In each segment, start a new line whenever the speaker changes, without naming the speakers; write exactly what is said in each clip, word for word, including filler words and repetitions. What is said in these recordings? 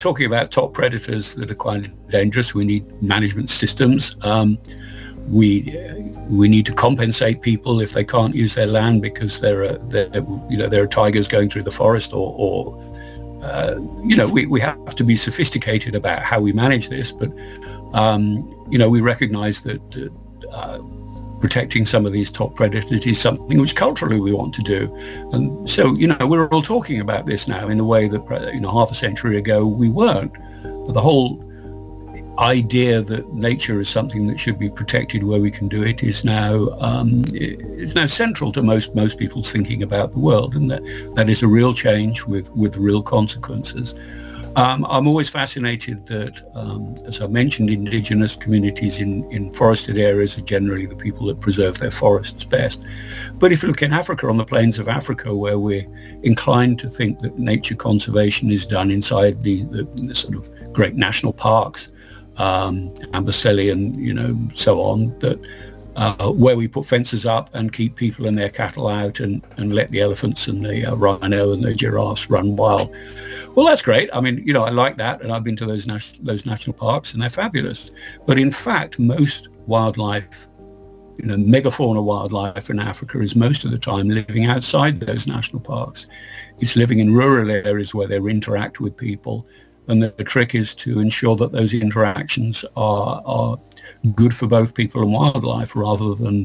talking about top predators that are quite dangerous. We need management systems. Um, we we need to compensate people if they can't use their land because there are there, you know there are tigers going through the forest, or, or uh, you know we, we have to be sophisticated about how we manage this. But um, you know we recognise that uh, protecting some of these top predators is something which culturally we want to do. And so, you know, we're all talking about this now in a way that, you know, half a century ago we weren't. But the whole idea that nature is something that should be protected where we can do it is now um, is now central to most most people's thinking about the world, and that, that is a real change with, with real consequences. Um, I'm always fascinated that, um, as I mentioned, indigenous communities in, in forested areas are generally the people that preserve their forests best. But if you look in Africa, on the plains of Africa, where we're inclined to think that nature conservation is done inside the, the, the sort of great national parks, um, Amboseli and, you know, so on, that uh, where we put fences up and keep people and their cattle out and, and let the elephants and the uh, rhino and the giraffes run wild. Well, that's great. I mean, you know, I like that, and I've been to those nas- those national parks, and they're fabulous. But in fact, most wildlife, you know, megafauna wildlife in Africa is most of the time living outside those national parks. It's living in rural areas where they interact with people, and the, the trick is to ensure that those interactions are are good for both people and wildlife, rather than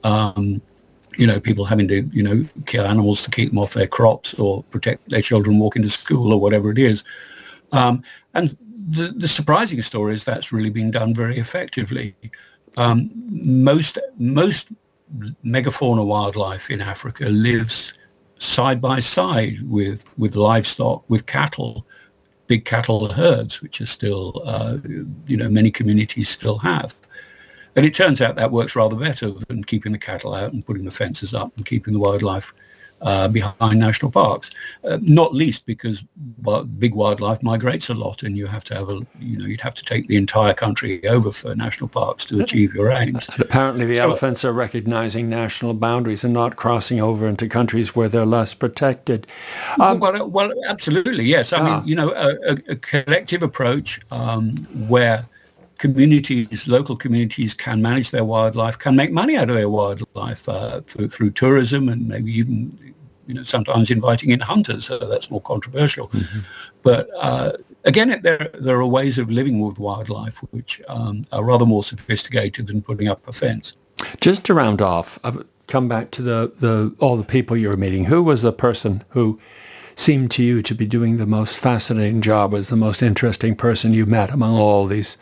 um, you know, people having to, you know, kill animals to keep them off their crops or protect their children walking to school or whatever it is. Um, and the, the surprising story is that's really been done very effectively. Um, most most megafauna wildlife in Africa lives side by side with, with livestock, with cattle, big cattle herds, which are still, uh, you know, many communities still have. And it turns out that works rather better than keeping the cattle out and putting the fences up and keeping the wildlife uh, behind national parks. Uh, not least because well, big wildlife migrates a lot, and you have to have a, you know, you'd have to take the entire country over for national parks to achieve your aims.
And apparently, the
so,
elephants are recognizing national boundaries and not crossing over into countries where they're less protected.
Um, well, well, absolutely, yes. I
ah.
mean, you know, a, a, a collective approach um, where communities, local communities can manage their wildlife, can make money out of their wildlife uh, through, through tourism, and maybe even, you know, sometimes inviting in hunters. So that's more controversial. Mm-hmm. But uh, again, it, there there are ways of living with wildlife which um, are rather more sophisticated than putting up a fence.
Just to round off, I've come back to the, the all the people you were meeting. Who was the person who seemed to you to be doing the most fascinating job, was the most interesting person you met among all these,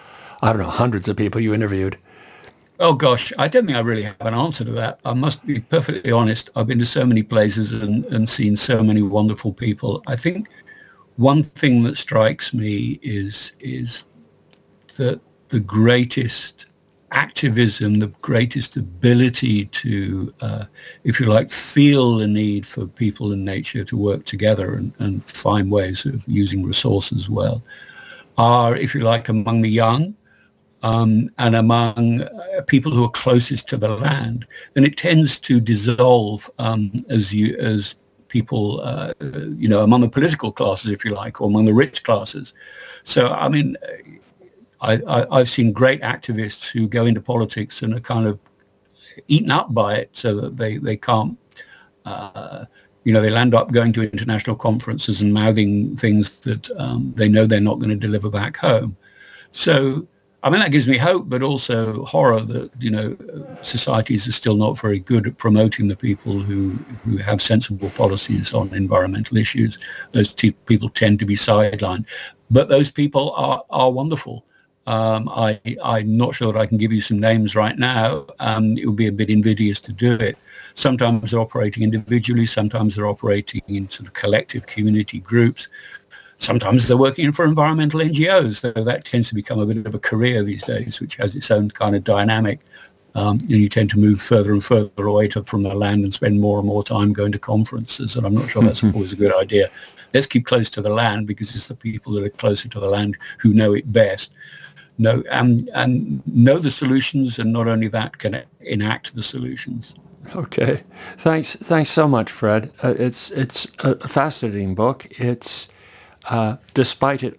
I don't know, hundreds of people you interviewed?
Oh, gosh, I don't think I really have an answer to that. I must be perfectly honest. I've been to so many places and, and seen so many wonderful people. I think one thing that strikes me is, is that the greatest activism, the greatest ability to, uh, if you like, feel the need for people and nature to work together and, and find ways of using resources well, are, if you like, among the young. Um, and among uh, people who are closest to the land, then it tends to dissolve um, as you as people, uh, you know, among the political classes, if you like, or among the rich classes. So, I mean, I, I, I've seen great activists who go into politics and are kind of eaten up by it, so that they they can't, uh, you know, they land up going to international conferences and mouthing things that um, they know they're not going to deliver back home. So, I mean, that gives me hope, but also horror that, you know, societies are still not very good at promoting the people who, who have sensible policies on environmental issues. Those t- people tend to be sidelined. But those people are, are wonderful. Um, I, I'm not sure that I can give you some names right now. Um, it would be a bit invidious to do it. Sometimes they're operating individually. Sometimes they're operating in sort of collective community groups. Sometimes they're working for environmental N G Os, though that tends to become a bit of a career these days, which has its own kind of dynamic. Um, and you tend to move further and further away to, from the land and spend more and more time going to conferences. And I'm not sure that's always a good idea. Let's keep close to the land, because it's the people that are closer to the land who know it best, know and, and know the solutions, and not only that, can enact the solutions.
Okay, thanks. Thanks so much, Fred. Uh, it's it's a fascinating book. It's uh, despite it